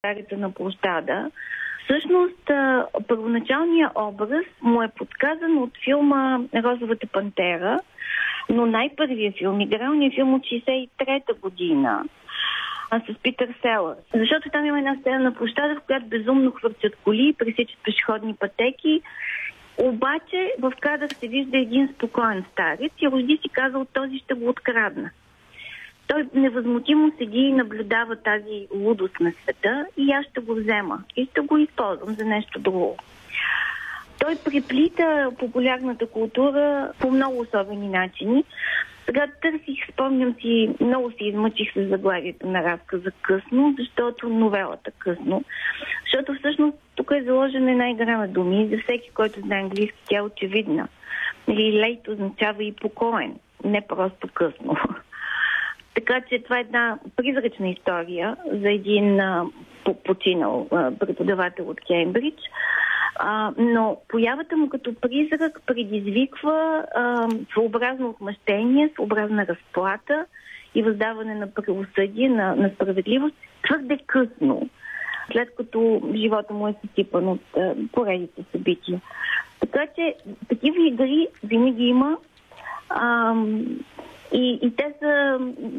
Царята на площада. Всъщност, първоначалният образ му е подсказан от филма „Розовата пантера“, но най-първият филм, игралният филм от 1963 година, с Питър Селърс. Защото там има една сцена на площада, в която безумно хвърчат коли, пресичат пешеходни пътеки. Обаче в кадър се вижда един спокоен старец и Рожди си казал, този ще го открадна. Той невъзмутимо седи и наблюдава тази лудост на света и аз ще го взема и ще го използвам за нещо друго. Той преплита популярната култура по много особени начини. Сега търсих, спомням си, много се измъчих с заглавието на разказа „Късно“, защото новелата „Късно“. Защото всъщност тук е заложена една игра на думи. За всеки, който знае английски, тя е очевидна. Лейт означава и покоен, не просто късно. Така че това е една призрачна история за един починал преподавател от Кембридж. Но появата му като призрак предизвиква своеобразно отмъщение, своеобразна разплата и въздаване на правосъдие, на справедливост твърде късно, след като живота му е съсипан от поредица събития. Така че такива игри винаги има и те са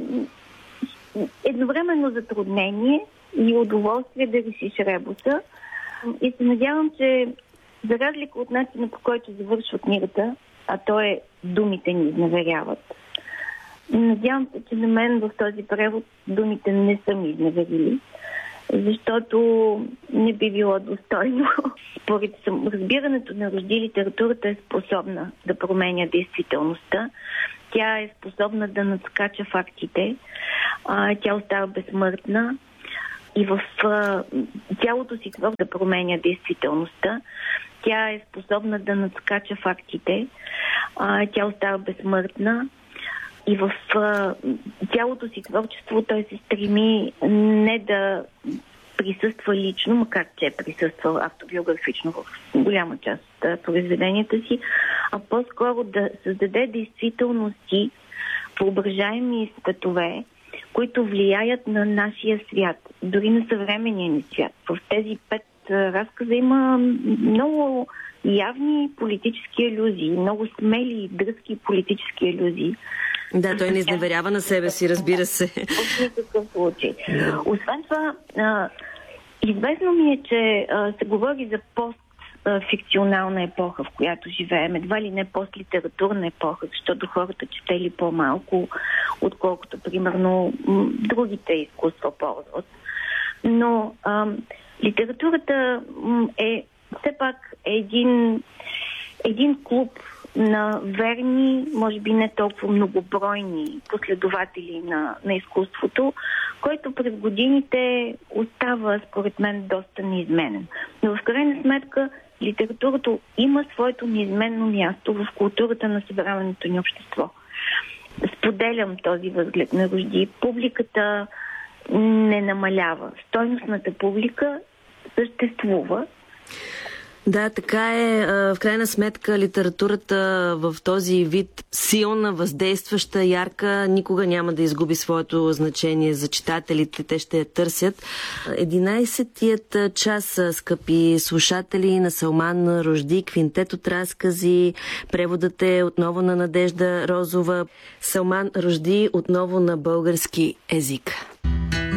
едновременно затруднение и удоволствие да решиш ребуса. И се надявам, че за разлика от начина, по който завършва книгата, а то е думите ни изневеряват. Надявам се, че на мен в този превод думите не са ми изневерили, защото не би било достойно. Според разбирането на Рожди, литературата е способна да променя действителността. Тя е способна да надскача фактите. Тя остава безсмъртна. И в цялото си това да променя действителността. Тя е способна да надскача фактите. Тя остава безсмъртна. И в цялото си творчество той се стреми не да присъства лично, макар че е присъствал автобиографично в голяма част от произведенията си, а по-скоро да създаде действителности, въображаеми светове, които влияят на нашия свят, дори на съвременния ни свят. В тези 5 разказа има много явни политически алюзии, много смели и дръзки политически алюзии. Да, той не изневерява на себе си, разбира се. В никакъв случай. Освен това, известно ми е, че се говори за постфикционална епоха, в която живеем. Едва ли не постлитературна епоха, защото хората четели по-малко, отколкото, примерно, другите изкуства ползват. Но литературата е все пак един клуб на верни, може би не толкова многобройни последователи на изкуството, който през годините остава, според мен, доста неизменен. Но в крайна сметка литературата има своето неизменно място в културата на съвременното ни общество. Споделям този възглед на Рожди. Публиката не намалява. Стойностната публика съществува. Да, така е. В крайна сметка литературата в този вид силна, въздействаща, ярка, никога няма да изгуби своето значение за читателите. Те ще я търсят. 11-тият час, скъпи слушатели, на Салман Рожди, квинтет от разкази. Преводът е отново на Надежда Розова. Салман Рожди отново на български език.